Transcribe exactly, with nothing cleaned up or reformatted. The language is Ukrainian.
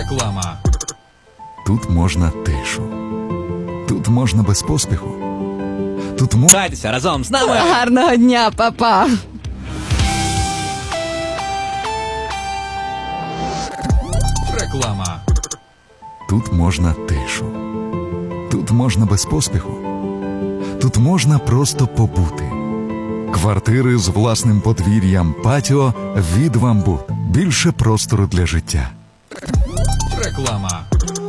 Реклама. Тут можна тишу. Тут можна без поспіху. Тут можна... Грайтеся разом з нами. Гарного дня, па-па. Реклама. Тут можна тишу. Тут можна без поспіху. Тут можна просто побути. Квартири з власним подвір'ям, патіо від «Вамбут». Більше простору для життя. Реклама.